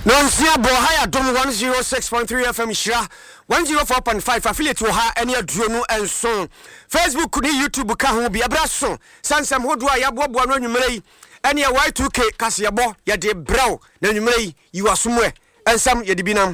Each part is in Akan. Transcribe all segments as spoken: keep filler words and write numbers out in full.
Nonsia Bohaya Dom one oh six point three F M Shira one oh four point five affiliate ha any adruno and so Facebook ni YouTube ka ho bia braso sansam hodua ya bobo no nwumrei any Y two K kaseyebo ya de braw na nwumrei you asomwe ensam ye de binam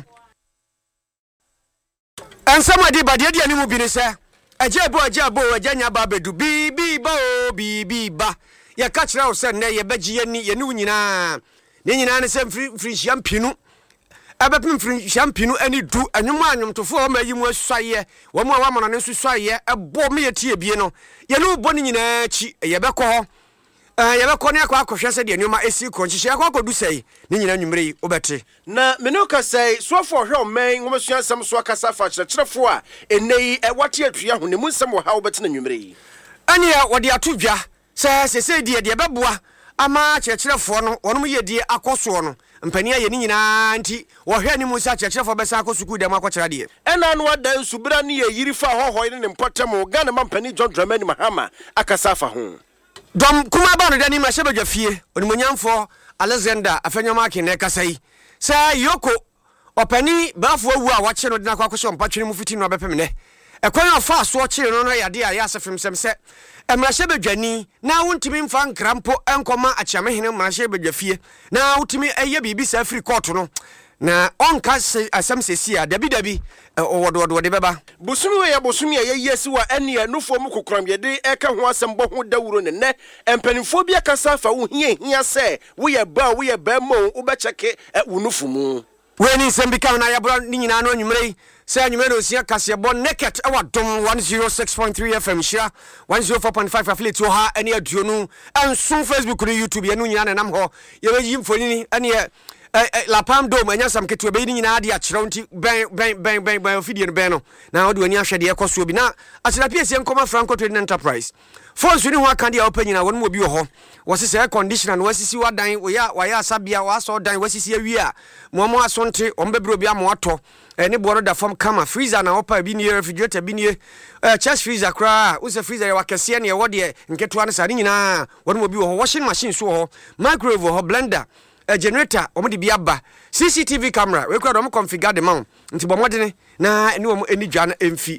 ensam ade bade de ani mu bi ne se ajebo ajebo ajanya ba bedu bi bi ba o bi bi ba ya ka kira o se ne ye beji ye ni ye ni nyina ne nyina ne se free free champinu abepim free champinu ani du anwuma anwomtofo o ma yi mu asuaye wo mu a wa mono ne susuaye ebo me yetie bie no ye no bo ne nyina chi ye bekọ ho eh ye bekọ ne akwa akohwe se de anwuma esi konchihye akwa akodu sei ne nyina nwumrei obete na menoka sei sofo hwe o men ngomsua nsam so akasa fa kyerɛkyerɛfo a enei e wate atua ho ne mu nsam wo ha obete na nwumrei ani a wode atodwa se se se de de beboa ama kyerɛkyerɛfo no wɔnom yɛ die akɔsoɔ no mpania yɛ ni nyinaa nti wɔhwɛ ni mu sa kyerɛkyerɛfo bɛsa akɔsuku dɛm akɔkyerɛ deɛ ɛna no ada nsubra ne yɛ yiri fa hɔhɔ ne ne mpɔtam Ghana mampani John Dramani Mahama akasa fa ho dom kuma ba no dani ma hyɛ badwa fie onimonyamfo Alexander afanyama akene kasai sɛ yoko ɔpani bafo awu a wɔkye no de na akɔhyɛ mpatwene mu fiti no bɛpem ne ɛkwan afa so ɔkye no no yɛ de a yɛ asɛfem sɛm sɛ emrashe bedwani na wontimi mfa nkrampo enkoma achiamehene emrashe bedwafie na wotimi eye bibi sa free court no na onka asem sesi a dabi dabi owodo wodo de beba busumi ye busumi ye yesi wa ene nufo mu kokram ye de eka ho asem bo ho dawuro ne ne empanifo bi akasa fa wo hia hia se wo ye ba wo ye ba mo wo be cheke wo nufu mu we ni sem bi ka na ya bro ni nyina no nwumrei say numero sia kasebo naked e wadom one oh six point three F M Shira one oh four point five affiliate wo ha ene aduonu enso Facebook ni YouTube ye no nyina na nam ho ye beyi mfoni ni ene La Palm Dome anya sam ketu be ni nyina ade a kyerɛw nti ben ben ben ben ben ofidie no ben no na wode ani ahwede e koso bi na akyerɛ pie sie nkoma Franco Trading Enterprise phones ni ho aka dia opa nyina wonu obi wo ho wo se air conditioner no wasisi wadan wo ya wa ya sabia wa so dan wasisi awi a mo mo asonte o mbebro bi amo ato eni boro da form kama freezer na opa bi ni refrigerator bi ni eh chest freezer kra wo se freezer ya wakese ne wo de nketo ne sa ni nyina wonu obi wo ho washing machine so ho microwave ho blender a generator omo de biaba C C T V camera we kura do mo configure the mount nti bo modene na eni wo eni dwa na emfi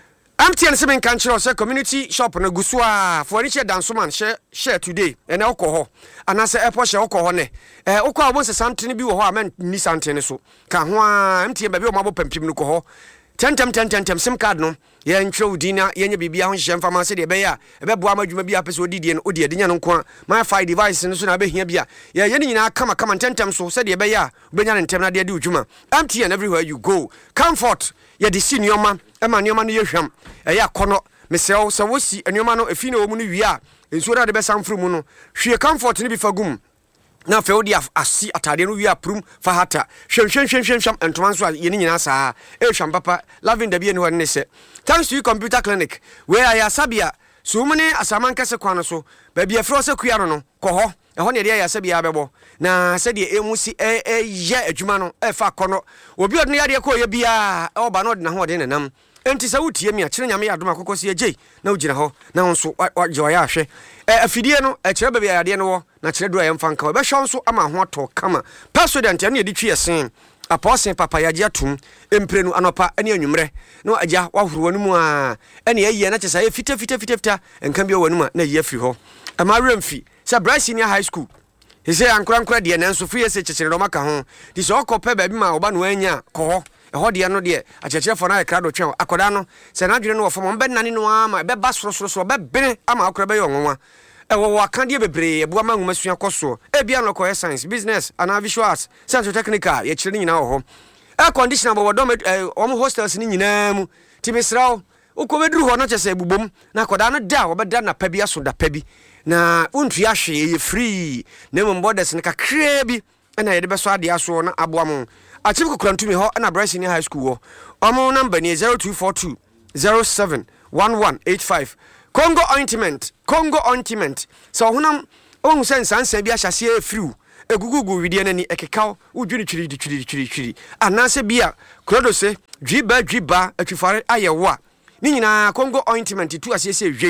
M T N seven kan kire say community shop na guso a for any share dansoman share share today ene okoho anase airport share okoho ne eh okọ abo se santene bi wo ho amen ni santene so ka ho a M T N ba bi o mabo pampim no koho ten ten ten ten ten sim card no ye ntwe udina ye nya bibia ho hye mfama se de be ya ebe boa madwuma bi apese odidie no odie de nya no nko my five device no so na be hia bia ye ye ni nyina kama kama ten ten so se de be ya benya ne ntem na de de udwuma M T N everywhere you go comfort ye de si nioma e ma nioma no ye hwam e ya kono mesew se wosi nioma no efi na wo mu no wi a enso na de be samfru mu no hwe comfort ni bi fagum na fe odi asi atade no wi aprum fa hata hwen hwen hwen hwen entoma so ye ni nyina saa e hwam papa lavender bi eni ho ne se thanks to you computer clinic where I asabia so many asaman kase kwano so ba bia fro se kua no no ko ho e ho ne de asabia bebo na se de emusi e e ye adwuma no e fa kono obi odne yade ko ye bia e oba no de na ho de nenam enti sa wutie mi a kire nyame yadoma kokosi agye na ugina ho na wonso waje wa ya hwe e afidie no e kire bebia yade no wo na kire do ayem fanka be hwe nso ama ho ato kama president ya ne de twi esen aposin papa yaje atum emprenu anopa ene anwumre no agya wahoro wanu mu a ene ayi na kyesa e fita fita fita fita enka bi wanu ma na yi afiri ho ama remfi sa Bryce Senior High School he say ankura ankura de na nso free ese kyekere do maka ho di so okope ba bi ma oba no anya ko ho de no de akyekere na ekra do twen akoda no se na dwene no wo fom be nane no ama be ba soro soro soro be bene ama akora be yo nwa e wo waka de bebre ebu ama nwuma sua koso e bia no ko science business and visual arts science technical ye kire nyina wo ho air conditioner bo do om hostels ni nyina mu timisraw ukobeduru ho no kyese bubom na akoda no da wo be da na pa bi aso da pa bi na untu ya hwe ye free na mo borders ne kakra bi na ye de beso ade aso na aboam achief kokurantumi ho na Bryce Senior High School ho omo number ni zero two four two zero seven one one eight five Congo ointment Congo ointment so honam ohun sensansa bi ahyase e free egugugu widie nani ekekaw udwini twiri twiri twiri twiri anase bia krodose dwiba dwiba atwifare ayewa ni nyina Congo ointment tu asese hwen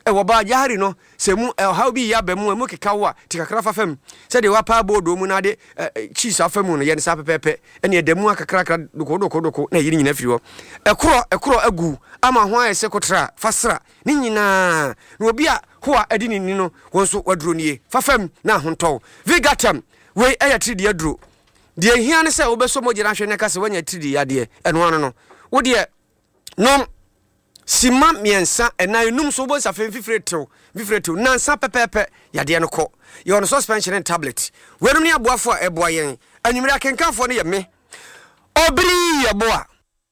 e wo ba yare no se mu e how bi ya ba mu mu keka wo a tikakra fa fam se de wa pa bodo mu na de cheese afa mu no ye nsa pepepe ene de mu akakra kra doko doko doko na yiri nyina firi ho e kro e kro agu ama ho ayese kotra fasra ni nyina no obi a ho a edi ni no wonso waduro nie fa fam na honto vigatam we eya tridi aduro de hia ne se obeso mogira hwe ne kase wanya tridi yade eno ano no wo de no sima miensa enan num so bo safen fifretew fifretew nansa pepepe yade no ko ye on suspension and tablet wenum ne aboafo a eboa yen anwumre akenkanfo ne ye me obri aboa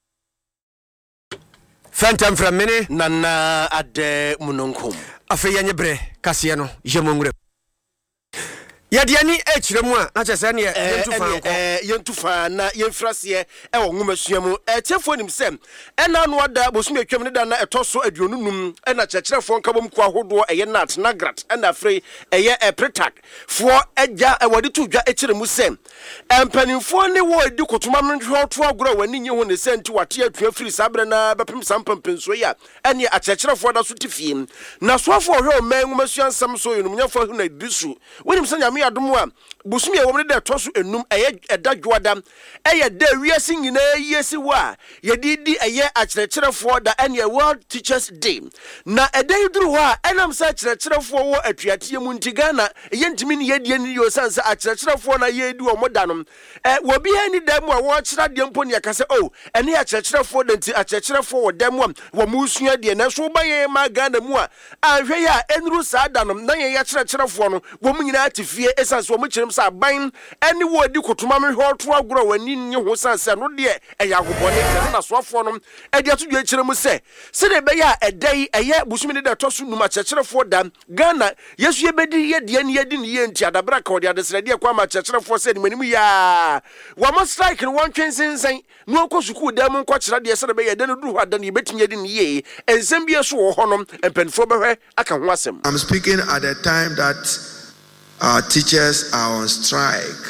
Phantom from mini nana ade munonkom afa yenye bre kase no yemongure yade ani echiremu a na chese ne yentufa eh yentufa na yemfrase e wo nwomasuamu e chefo nim sem ena no ada bosum atwam ne da na etoso aduonunum ena chechirefo nkabom ku ahodo eye nat nagrat ena free eye e pretak fo agya e wode to dwa echiremu sem empanimfo ne wo edi kotoma menhwe to agoro wani nye ho ne senti wate atwa free sabre na bepem sampampenso ya ene achechirefo da so tifiem na soafo hwe o man nwomasuansam so yonum nyafo hu na disu wonim sanya adom a busumi e womne de toso enum eye edadwoada eye da wiase nyina yesi wa yedidi eye akyerɛkyerɛfo da ene World Teachers Day na edai duru ho a enam sa akyerɛkyerɛfo wo atuatie mu ntigana eye ntimi ne yedie ne yo sansa akyerɛkyerɛfo na yedi wo modanom eh wobi hani da mu a wo kyerɛ de mpo ne yakase o ene akyerɛkyerɛfo de nti akyerɛkyerɛfo wo da mu a wo musua de na so baye ma Ghana mu a ahwe ya enuru sa danom na ye akyerɛkyerɛfo no wo mu nyina atifie esanse wo mu kyerem sa ban ene wo di kotoma me hwoto agoro wani nye ho sanse no de eya agobone na soafo no e de atodwe kyerem se se de be ya edai eye busumi de toso numa kyerɛkyerɛfo da Ghana yesu ye bedi ye de ne yedi ne ye nti adabra ka ode adesrade e kwa ma kyerɛkyerɛfo se nimanimu ya wa mo strike no won twensensen no ko suku da mu nko kyerɛ de se de be ye de no duru hada ne betimi yedi ne ye ensem bi so wo ho no empanfo behwe aka ho asem. I'm speaking at a time that our teachers are on strike,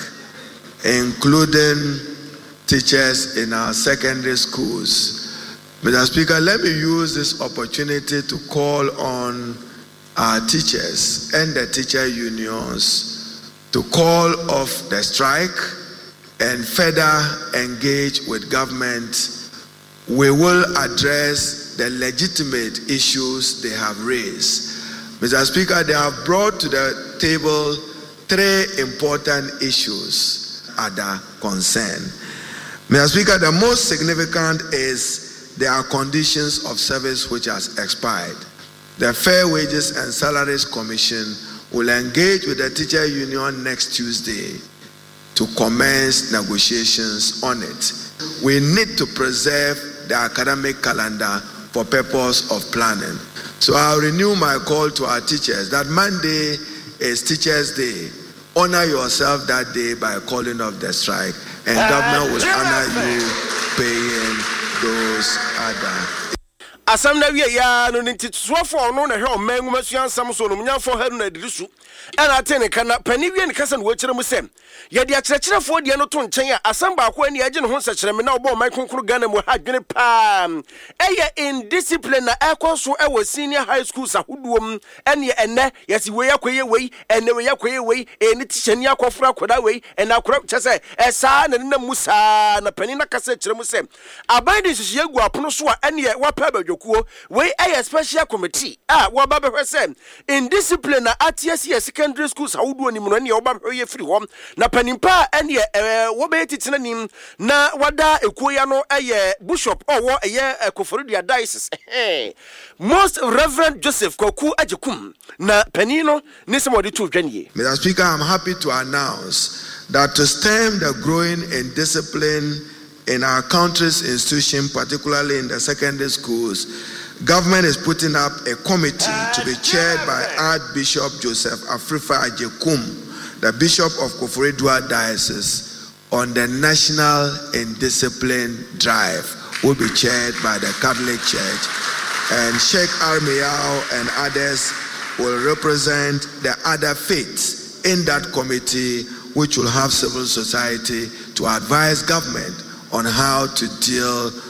including teachers in our secondary schools. Mister Speaker, let me use this opportunity to call on our teachers and the teacher unions to call off the strike and further engage with government. We will address the legitimate issues they have raised. Mister Speaker, they have brought to the table three important issues under concern. Mister Speaker, the most significant is their conditions of service which has expired. The Fair Wages and Salaries Commission will engage with the teacher union next Tuesday to commence negotiations on it. We need to preserve the academic calendar for purpose of planning. So I'll renew my call to our teachers that Monday is Teachers' Day. Honor yourself that day by calling off the strike, and government will honor you paying those other. Asam na wie ya no nti soafo no na hwe o man nwomasuan sam so no mnyafo haru na dirisu ena atene kana pani wie ne kasa no wachire mu sem ye de akyerɛkyerɛfo de no to nkyɛn a asam ba ko ani agye ne ho nsakyerɛme na obo man konkoro Ghana mu ha dwene pa eye indiscipline na ekoso e wo senior high school sahoduom ene ene yesi we yakoye we ene we yakoye we eni teacher ni akofra koda we ene akora kyese esa na ne musa na pani na kasa kyerɛ mu sem aban de hihye gu apono so a ene wa pa badwokuo we a special committee ah wo ba behwe sem indiscipline na atiasi secondary schools sahoduo ni mu ne wo ba behwe ye free home na panimpa ene wo be titena nim na wada ekuoya no eye bishop owo eye Koforidua diocese most reverend Joseph Kwaku Ajekum na panino ne se modi to dwanie. Mister Speaker, I'm happy to announce that to stem the growing indiscipline in our country's institution, particularly in the secondary schools, government is putting up a committee to be chaired by Archbishop Joseph Afrifa Ajekum, the Bishop of Koforidua Diocese, on the National Indiscipline Drive, will be chaired by the Catholic Church, and Sheikh Armiao and others will represent the other faiths in that committee, which will have civil society to advise government on how to deal